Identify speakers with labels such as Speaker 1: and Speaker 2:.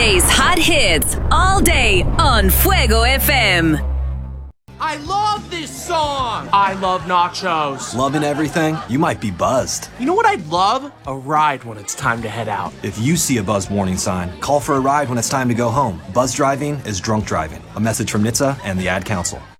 Speaker 1: Today's hot hits all day on Fuego FM.
Speaker 2: I love this song! I love nachos.
Speaker 3: Loving everything? You might be buzzed.
Speaker 2: You know what I'd love? A ride when it's time to head out.
Speaker 3: If you see a buzz warning sign, call for a ride when it's time to go home. Buzz driving is drunk driving. A message from NHTSA and the Ad Council.